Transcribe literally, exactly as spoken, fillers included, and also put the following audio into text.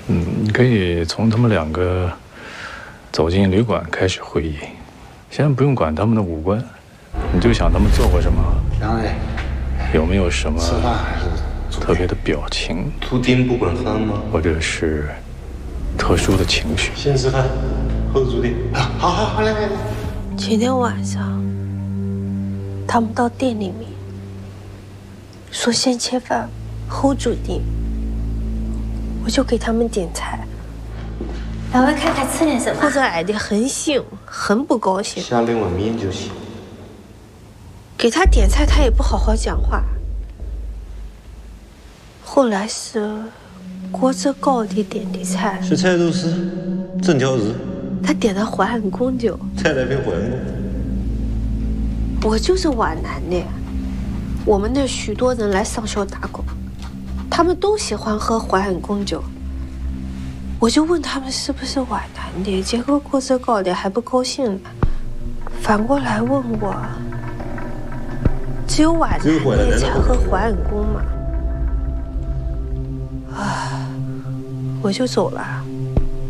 嗯，你可以从他们两个走进旅馆开始会议，先不用管他们的五官，你就想他们做过什么，有没有什么特别的表情， 图丁不管饭吗？ 或者是特殊的情绪。 先吃饭，后煮丁。好好好，来来来。 前天晚上，他们到店里面说先切饭，后煮丁，我就给他们点菜。 两位看看吃点什么？ 或者矮的很兴，很不高兴。 下两碗面就行。 给他点菜，他也不好好讲话。后来是锅子高的点的菜， 是菜肉丝、整条鱼。 他点的淮安公酒， 菜来瓶淮安公。 我就是皖南的，我们那许多人来上校打工，他们都喜欢喝淮安公酒。我就问他们是不是皖南的，结果锅子高的还不高兴呢，反过来问我，只有皖南的才喝淮安公嘛？啊，我就走了。